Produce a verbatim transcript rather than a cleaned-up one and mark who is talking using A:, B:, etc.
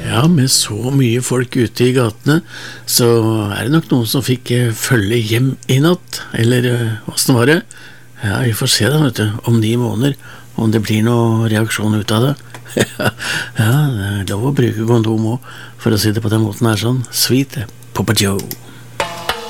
A: Ja, med så mye folk ute i gatene, så er det nok noen som fikk eh, følge hjem i natt, eller eh, hvordan var det? Ja, vi får se da, vet du, om ni måneder, om det blir noe reaksjon ut av det. Ja, det er lov å bruke kondom også, for å si det på den måten her sånn. Sweet, Papa Joe.